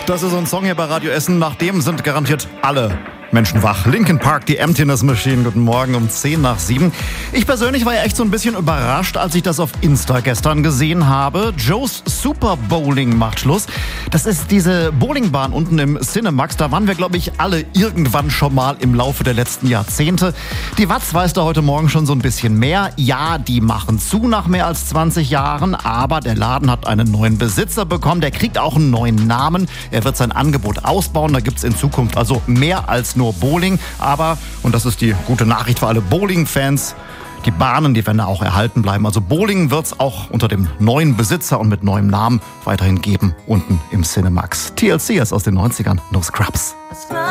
Das ist so ein Song hier bei Radio Essen. Nach dem sind garantiert alle Menschen wach. Linkin Park, die Emptiness Machine. Guten Morgen um 6:10. Ich persönlich war ja echt so ein bisschen überrascht, als ich das auf Insta gestern gesehen habe. Joe's Super Bowling macht Schluss. Das ist diese Bowlingbahn unten im Cinemax. Da waren wir, glaube ich, alle irgendwann schon mal im Laufe der letzten Jahrzehnte. Die Watz weiß da heute Morgen schon so ein bisschen mehr. Ja, die machen zu nach mehr als 20 Jahren, aber der Laden hat einen neuen Besitzer bekommen. Der kriegt auch einen neuen Namen. Er wird sein Angebot ausbauen. Da gibt's in Zukunft also mehr als nur Bowling. Aber, und das ist die gute Nachricht für alle Bowling-Fans, die Bahnen, die werden auch erhalten bleiben. Also Bowling wird's auch unter dem neuen Besitzer und mit neuem Namen weiterhin geben, unten im Cinemax. TLC ist aus den 90ern, No Scrubs.